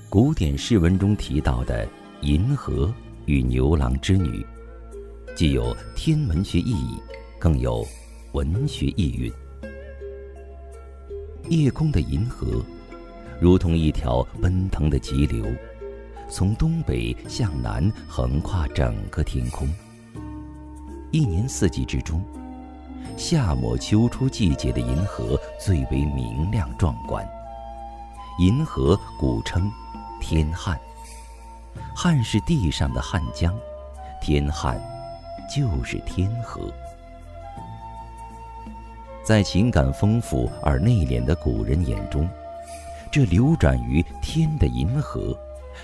古典诗文中提到的银河与牛郎织女，既有天文学意义，更有文学意蕴。夜空的银河如同一条奔腾的急流，从东北向南横跨整个天空。一年四季之中，夏末秋初季节的银河最为明亮壮观。银河古称天汉，汉是地上的汉江，天汉就是天河。在情感丰富而内敛的古人眼中，这流转于天的银河